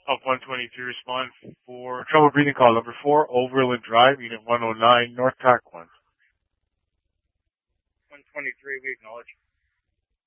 Up 123, respond for trouble breathing call number 4, Overland Drive, Unit 109, North Tac 1. 123, we acknowledge.